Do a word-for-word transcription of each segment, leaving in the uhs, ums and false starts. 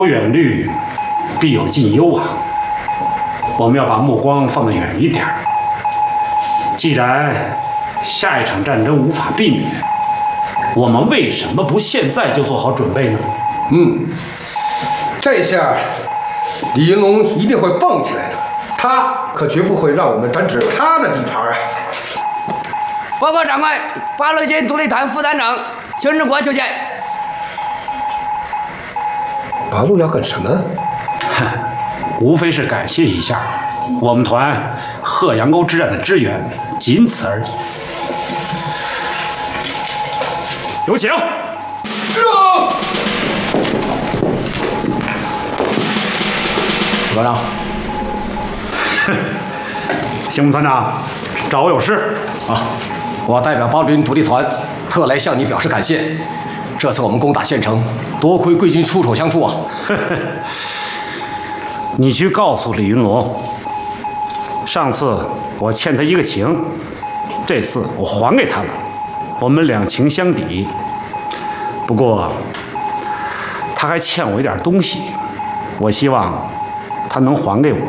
有远虑，必有近忧啊！我们要把目光放得远一点。既然下一场战争无法避免，我们为什么不现在就做好准备呢？ 嗯，这下李云龙一定会蹦起来的，他可绝不会让我们沾指他的地盘啊！ 报告长官，八路军独立团副团长邱志国求见。 八路要干什么？ 哼，无非是感谢一下我们团鹤阳沟之战的支援，仅此而已。有请。是。 团长。 哼，邢副团长，找我有事啊？我代表八路军独立团特来向你表示感谢。这次我们攻打县城，多亏贵军出手相助啊！ 你去告诉李云龙，上次我欠他一个情，这次我还给他了，我们两情相抵。不过他还欠我一点东西，我希望他能还给我。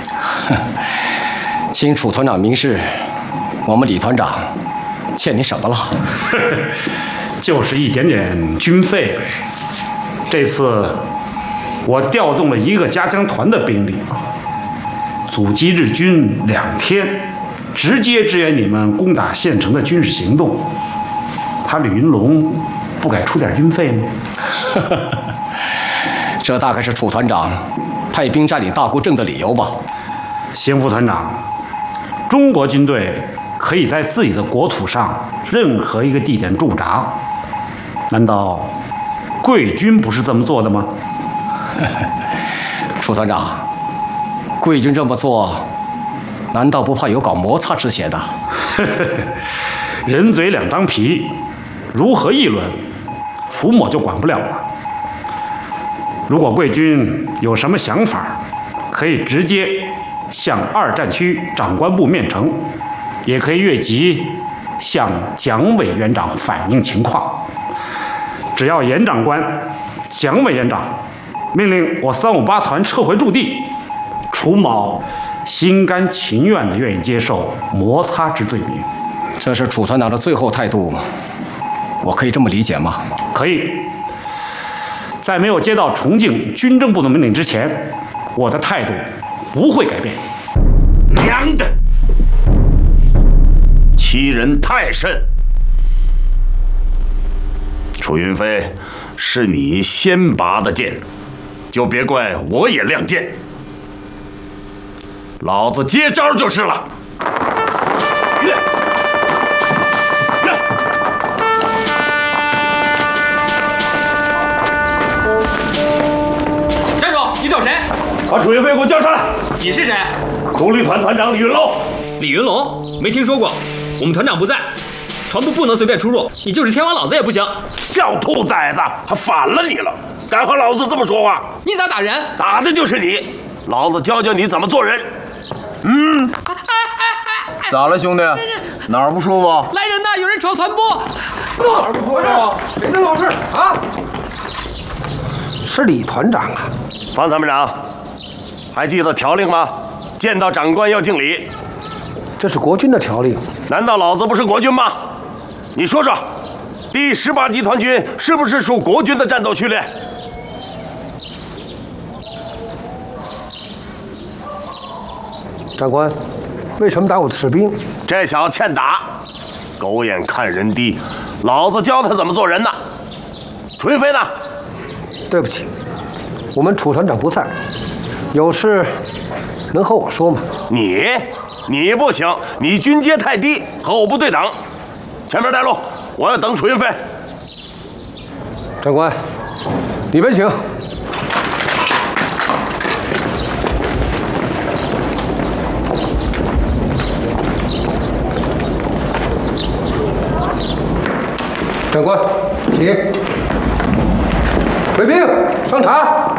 请楚团长明示，我们李团长欠你什么了？ 就是一点点军费呗。这次我调动了一个加强团的兵力，阻击日军两天，直接支援你们攻打县城的军事行动。他李云龙不该出点军费吗？ 这大概是楚团长派兵占领大沽镇的理由吧？ 邢副团长，中国军队可以在自己的国土上任何一个地点驻扎，难道贵军不是这么做的吗？ 楚团长，贵军这么做，难道不怕有搞摩擦之嫌的？ 人嘴两张皮，如何议论，楚某就管不了了。如果贵军有什么想法，可以直接向二战区长官部面呈，也可以越级向蒋委员长反映情况。只要严长官、蒋委员长命令我三五八团撤回驻地，楚某心甘情愿地愿意接受摩擦之罪名。 这是楚团长的最后态度，我可以这么理解吗？ 可以。在没有接到重庆军政部的命令之前，我的态度不会改变。 娘的，欺人太甚！楚云飞，是你先拔的剑，就别怪我也亮剑。老子接招就是了。 站住！你找谁？ 把楚云飞给我叫上来。 你是谁？ 独立团团长李云龙。 李云龙？没听说过。我们团长不在，团部不能随便出入。你就是天王老子也不行。 小兔崽子，还反了你了！敢和老子这么说话？ 你咋打人？ 打的就是你！老子教教你怎么做人。嗯。 咋了，兄弟？哪儿不舒服？ 来人呐！有人闯团部。 哪儿不舒服？谁的老事啊？是李团长啊。 方参谋长，还记得条令吗？见到长官要敬礼。 这是国军的条令。 难道老子不是国军吗？你说说，第十八集团军是不是属国军的战斗序列？ 长官，为什么打我的士兵？ 这小子欠打，狗眼看人低，老子教他怎么做人呢。楚云飞呢？ 对不起，我们楚团长不在，有事能和我说吗？ 你，你不行，你军阶太低，和我不对等。前面带路，我要等楚云飞。 长官，里边请。长官，请。卫兵上茶。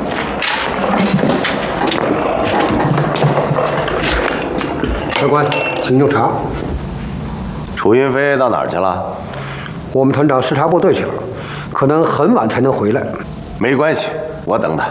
长官，请用茶。 楚云飞到哪儿去了？ 我们团长视察部队去了，可能很晚才能回来。 没关系，我等他。